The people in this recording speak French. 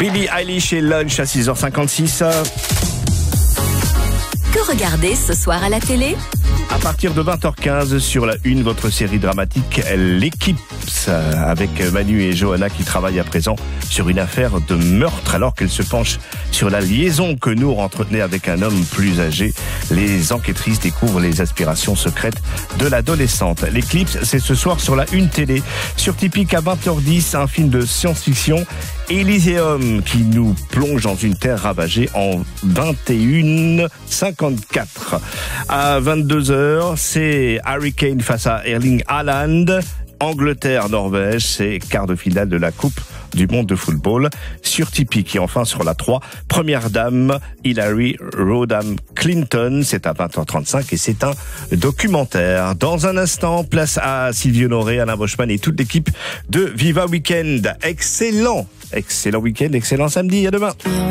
Billie Eilish et Lunch à 6h56. Que regarder ce soir à la télé ? À partir de 20h15 sur la Une, votre série dramatique L'équipe, avec Manu et Johanna qui travaillent à présent sur une affaire de meurtre alors qu'elles se penchent sur la liaison que Nour entretenait avec un homme plus âgé. Les enquêtrices découvrent les aspirations secrètes de l'adolescente. L'éclipse, c'est ce soir sur la Une télé. Sur Typique à 20h10, un film de science-fiction, Elysium, qui nous plonge dans une terre ravagée en 2154. À 22h, c'est Harry Kane face à Erling Haaland. Angleterre-Norvège, c'est quart de finale de la Coupe du monde de football. Sur Typique et enfin sur la 3, première dame Hillary Rodham Clinton, c'est à 20h35 et c'est un documentaire. Dans un instant, place à Sylvie Honoré, Alain Boschman et toute l'équipe de Viva Weekend. Excellent week-end, excellent samedi, à demain.